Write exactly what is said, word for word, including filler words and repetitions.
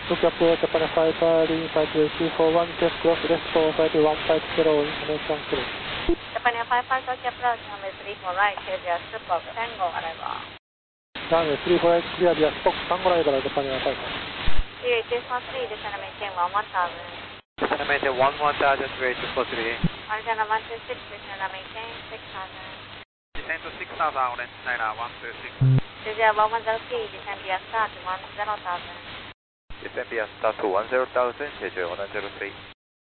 Look up to Japan Fighter, inside two four one, test cross, left four five one five zero, information clear. Japan five five, Tokyo approach, number three four right, clear via Spock, Tango arrival. Runway three four right, clear via Spock, Tango arrival, Japan five five. Clear eight one three, descend and maintain one one thousand. Descend and maintain one one thousand, rate two four three. Arizona one two six, descend and maintain six thousand. Descend to six thousand, Orange Niner one two six. Clear one one zero three, descend via start one zero thousand. Descend via start to one zero thousand, 제주 one zero three.